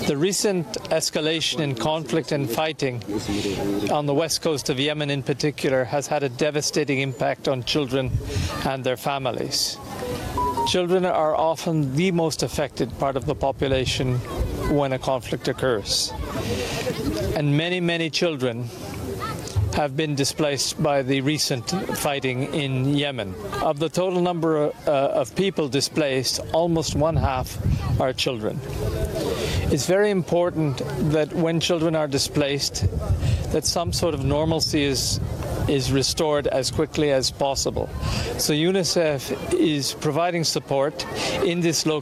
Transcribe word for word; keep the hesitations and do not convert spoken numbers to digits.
The recent escalation in conflict and fighting on the west coast of Yemen in particular has had a devastating impact on children and their families. Children are often the most affected part of the population when a conflict occurs. And many, many children have been displaced by the recent fighting in Yemen. Of the total number uh, of people displaced, almost one half are children. It's very important that when children are displaced, that some sort of normalcy is is restored as quickly as possible. So UNICEF is providing support in this location.